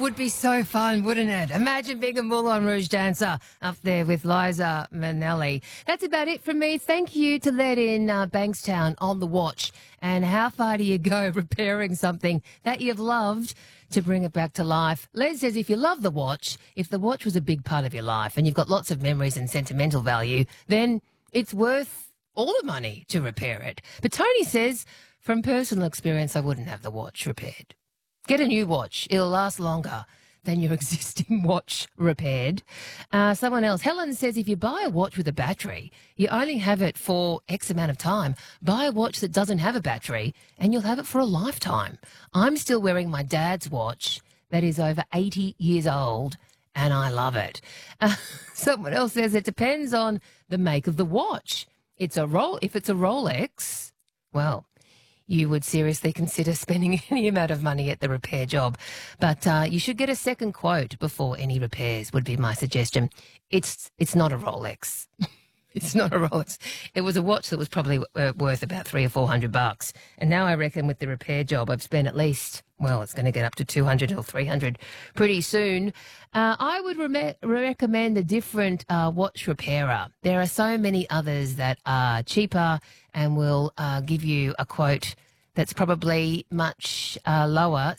would be so fun, wouldn't it? Imagine being a Moulin Rouge dancer up there with Liza Minnelli. That's about it from me. Thank you to let in Bankstown on the watch. And how far do you go repairing something that you've loved to bring it back to life? Les says if you love the watch, if the watch was a big part of your life and you've got lots of memories and sentimental value, then it's worth all the money to repair it. But Tony says, from personal experience, I wouldn't have the watch repaired. Get a new watch. It'll last longer than your existing watch repaired. Someone else, Helen says, if you buy a watch with a battery, you only have it for X amount of time. Buy a watch that doesn't have a battery and you'll have it for a lifetime. I'm still wearing my dad's watch that is over 80 years old and I love it. Someone else says it depends on the make of the watch. If it's a Rolex, well, you would seriously consider spending any amount of money at the repair job. But you should get a second quote before any repairs would be my suggestion. It's not a Rolex. It's not a Rolex. It was a watch that was probably worth about $300 or $400. And now I reckon with the repair job, I've spent at least, well, it's going to get up to $200 or $300 pretty soon. I would recommend a different watch repairer. There are so many others that are cheaper and will give you a quote that's probably much lower